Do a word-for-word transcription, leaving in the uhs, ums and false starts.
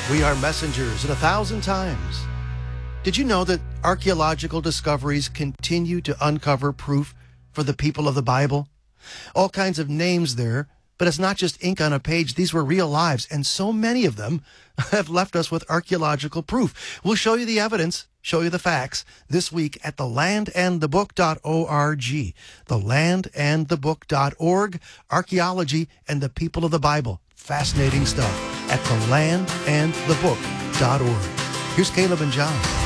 We are messengers in a thousand times. Did you know that archaeological discoveries continue to uncover proof for the people of the Bible? All kinds of names there, but it's not just ink on a page. These were real lives, and so many of them have left us with archaeological proof. We'll show you the evidence, show you the facts this week at the land and the book dot org. the land and the book dot org, archaeology and the people of the Bible. Fascinating stuff at the land and the book dot org. Here's Caleb and John.